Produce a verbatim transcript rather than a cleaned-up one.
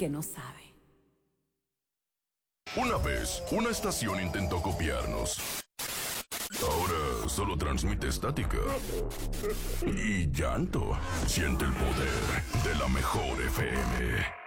que no sabe. Una vez, una estación intentó copiarnos. Ahora solo transmite estática y llanto. Siente el poder de la mejor F M.